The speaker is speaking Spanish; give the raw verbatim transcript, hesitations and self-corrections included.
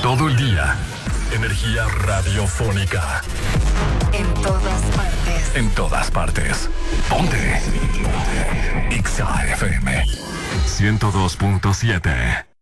Todo el día. Energía radiofónica. En todas partes. En todas partes. Ponte. Ponte. X A F M ciento dos punto siete.